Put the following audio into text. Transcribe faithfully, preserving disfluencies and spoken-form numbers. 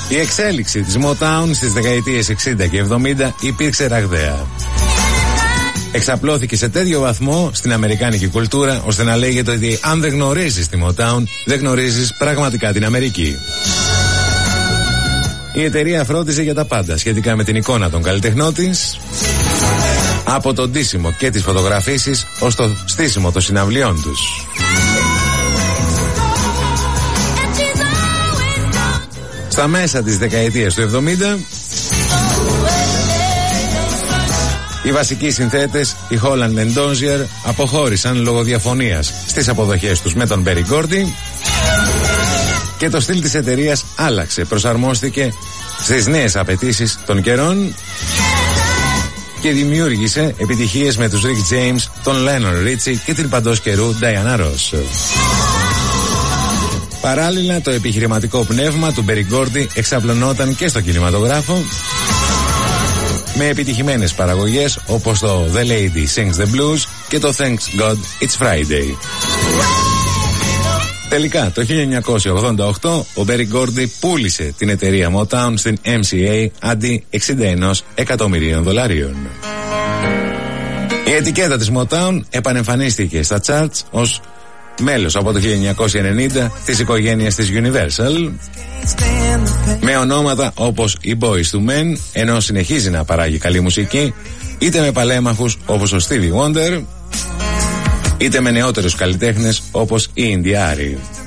Η εξέλιξη της Motown στις δεκαετίες εξήντα και εβδομήντα υπήρξε ραγδαία. Εξαπλώθηκε σε τέτοιο βαθμό στην αμερικάνικη κουλτούρα, ώστε να λέγεται ότι αν δεν γνωρίζεις τη Motown, δεν γνωρίζεις πραγματικά την Αμερική. Η εταιρεία φρόντιζε για τα πάντα σχετικά με την εικόνα των καλλιτεχνών της, από το ντύσιμο και τις φωτογραφίσεις ως το στήσιμο των συναυλιών τους. Στα μέσα της δεκαετίας του εβδομήντα, οι βασικοί συνθέτες, οι Holland and Dozier, αποχώρησαν λόγω διαφωνίας στις αποδοχές τους με τον Berry Gordy και το στυλ της εταιρείας άλλαξε, προσαρμόστηκε στις νέες απαιτήσεις των καιρών και δημιούργησε επιτυχίες με τους Rick James, τον Lionel Richie και την παντός καιρού Diana Ross. Παράλληλα, το επιχειρηματικό πνεύμα του Berry Gordy εξαπλωνόταν και στο κινηματογράφο με επιτυχημένες παραγωγές όπως το The Lady Sings the Blues και το Thanks God It's Friday. Τελικά, το χίλια εννιακόσια ογδόντα οκτώ, ο Berry Gordy πούλησε την εταιρεία Motown στην εμ σι έι αντί εξήντα ένα εκατομμυρίων δολαρίων. Η ετικέτα της Motown επανεμφανίστηκε στα charts ως μέλος από το χίλια εννιακόσια ενενήντα της οικογένειας της Universal, με ονόματα όπως οι Boyz two Men, ενώ συνεχίζει να παράγει καλή μουσική, είτε με παλέμαχους όπως ο Stevie Wonder, είτε με νεότερους καλλιτέχνες όπως η India Arie.